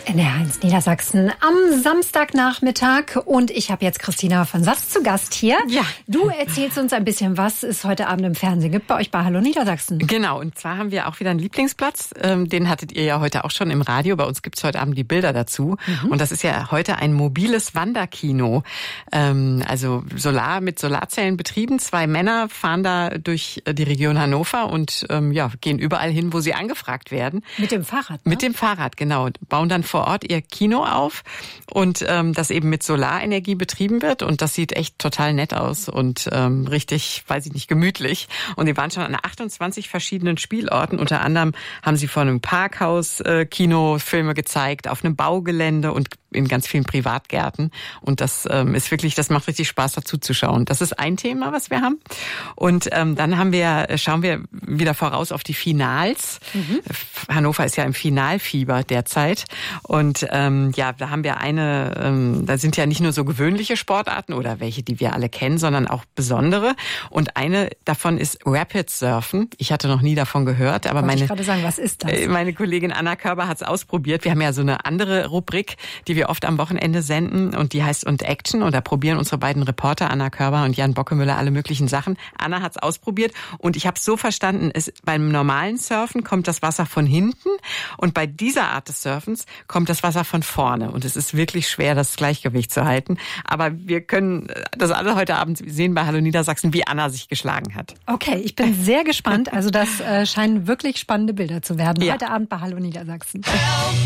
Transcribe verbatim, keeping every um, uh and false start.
N R eins Niedersachsen am Samstagnachmittag und ich habe jetzt Christina von Sass zu Gast hier. Ja. Du erzählst uns ein bisschen, was es heute Abend im Fernsehen gibt bei euch bei Hallo Niedersachsen. Genau, und zwar haben wir auch wieder einen Lieblingsplatz. Ähm, den hattet ihr ja heute auch schon im Radio. Bei uns gibt's heute Abend die Bilder dazu. Mhm. Und das ist ja heute ein mobiles Wanderkino. Ähm, also Solar mit Solarzellen betrieben. Zwei Männer fahren da durch die Region Hannover und ähm, ja, gehen überall hin, wo sie angefragt werden. Mit dem Fahrrad, ne? Mit dem Fahrrad, genau. Bauen dann vor Ort ihr Kino auf und ähm, das eben mit Solarenergie betrieben wird und das sieht echt total nett aus und ähm, richtig, weiß ich nicht, gemütlich. Und die waren schon an achtundzwanzig verschiedenen Spielorten. Unter anderem haben sie vor einem Parkhaus äh, Kinofilme gezeigt, auf einem Baugelände und in ganz vielen Privatgärten. Und das ähm, ist wirklich, das macht richtig Spaß, dazu zu schauen. Das ist ein Thema, was wir haben. Und ähm, dann haben wir, schauen wir wieder voraus auf die Finals. Mhm. Hannover ist ja im Finalfieber derzeit. Und ähm, ja, da haben wir eine, ähm, da sind ja nicht nur so gewöhnliche Sportarten oder welche, die wir alle kennen, sondern auch besondere. Und eine davon ist Rapid Surfen. Ich hatte noch nie davon gehört, aber Wollte meine, ich gerade sagen, was ist das? Meine Kollegin Anna Körber hat es ausprobiert. Wir haben ja so eine andere Rubrik, die wir oft am Wochenende senden und die heißt Und Action und da probieren unsere beiden Reporter Anna Körber und Jan Bockemüller alle möglichen Sachen. Anna hat es ausprobiert und ich habe es so verstanden, es, beim normalen Surfen kommt das Wasser von hinten und bei dieser Art des Surfens kommt das Wasser von vorne und es ist wirklich schwer, das Gleichgewicht zu halten. Aber wir können das alle heute Abend sehen bei Hallo Niedersachsen, wie Anna sich geschlagen hat. Okay, ich bin sehr gespannt. Also das äh, scheinen wirklich spannende Bilder zu werden. Ja. Heute Abend bei Hallo Niedersachsen.